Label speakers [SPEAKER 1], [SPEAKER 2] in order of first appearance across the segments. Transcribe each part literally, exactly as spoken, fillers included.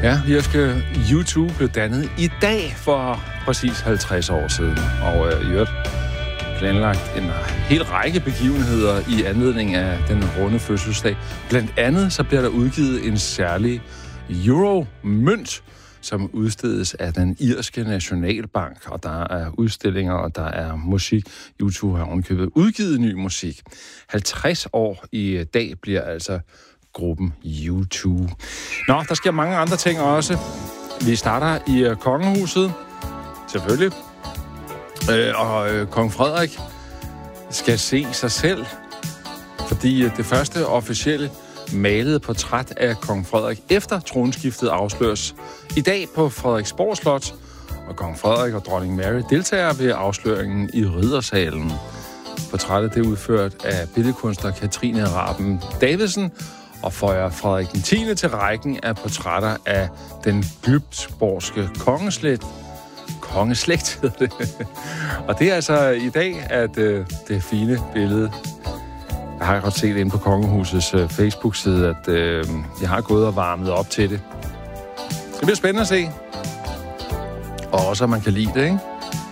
[SPEAKER 1] Ja, irske U to blev dannet i dag for præcis halvtreds år siden, og øh, i øvrigt planlagt en hel række begivenheder i anledning af den runde fødselsdag. Blandt andet så bliver der udgivet en særlig euro-mønt, som udstedes af den irske nationalbank, og der er udstillinger, og der er musik. U to har ovenkøbet udgivet ny musik. halvtreds år i dag bliver altså gruppen U to. Nå, der sker mange andre ting også. Vi starter i uh, kongehuset, selvfølgelig. Øh, og øh, kong Frederik skal se sig selv, fordi øh, det første officielle malede portræt af kong Frederik efter tronskiftet afsløres i dag på Frederiksborg Slot, og kong Frederik og dronning Mary deltager ved afsløringen i Riddersalen. Portrættet det er udført af billedkunstner Katrine Raben Davidsen, og føjer Frederik den tiende til rækken af portrætter af den glücksborgske kongeslægt. Kongeslægt hedder det. Og det er altså i dag, at øh, det fine billede, jeg har godt set inde på Kongehusets øh, Facebook-side, at øh, jeg har gået og varmet op til det. Det bliver spændende at se. Og også, at man kan lide det, ikke?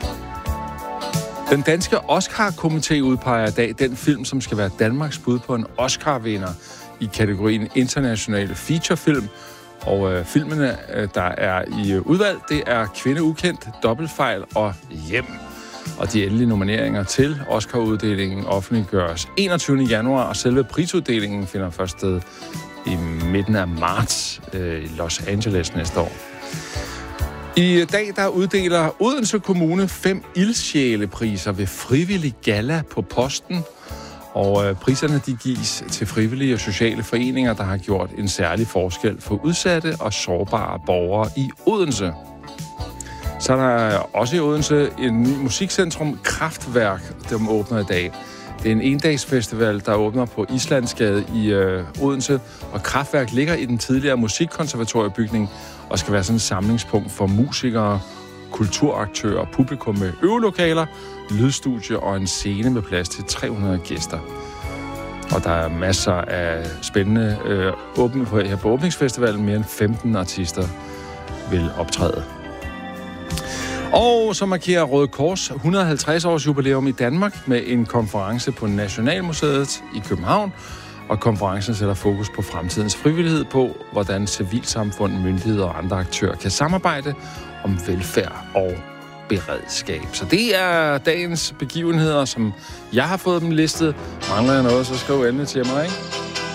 [SPEAKER 1] Den danske Oscar-komité udpeger i dag den film, som skal være Danmarks bud på en Oscar-vinder i kategorien internationale featurefilm. Og øh, filmene, øh, der er i øh, udvalg, det er Kvinde ukendt, Dobbeltfejl og Hjem. Og de endelige nomineringer til Oscar-uddelingen offentliggøres enogtyvende januar, og selve prisuddelingen finder først sted i midten af marts øh, i Los Angeles næste år. I dag der uddeler Odense Kommune fem ildsjælepriser ved frivillig galla på posten. Og øh, priserne de gives til frivillige og sociale foreninger, der har gjort en særlig forskel for udsatte og sårbare borgere i Odense. Så er der også i Odense en ny musikcentrum, Kraftværk, der åbner i dag. Det er en endagsfestival, der åbner på Islandsgade i øh, Odense, og Kraftværk ligger i den tidligere musikkonservatoriebygning og skal være sådan et samlingspunkt for musikere, kulturaktører, publikum med øvelokaler, lydstudie og en scene med plads til tre hundrede gæster. Og der er masser af spændende øh, åbne på, her på åbningsfestivalen. Mere end femten artister vil optræde. Og så markerer Røde Kors et hundrede og halvtreds års jubilæum i Danmark med en konference på Nationalmuseet i København. Og konferencen sætter fokus på fremtidens frivillighed, på hvordan civilsamfund, myndigheder og andre aktører kan samarbejde om velfærd og beredskab. Så det er dagens begivenheder, som jeg har fået dem listet. Mangler jeg noget, så skriv endelig til mig, ikke?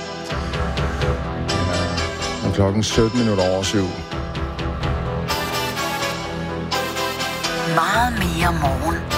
[SPEAKER 1] Ja, klokken sytten minutter over syv.
[SPEAKER 2] Meget mere morgen.